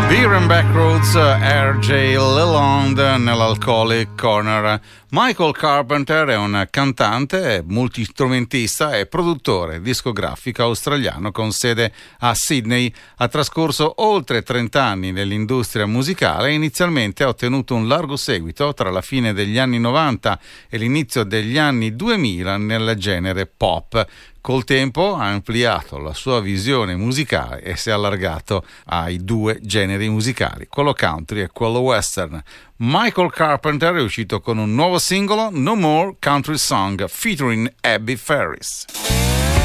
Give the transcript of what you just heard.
Beer and Backroads, R.J. Leland nell'Alcoholic Corner. Michael Carpenter è un cantante, multistrumentista e produttore discografico australiano con sede a Sydney. Ha trascorso oltre 30 anni nell'industria musicale e inizialmente ha ottenuto un largo seguito tra la fine degli anni 90 e l'inizio degli anni 2000 nel genere pop. Col tempo ha ampliato la sua visione musicale e si è allargato ai due generi musicali, quello country e quello western. Michael Carpenter è uscito con un nuovo singolo, No More Country Song, featuring Abby Ferris.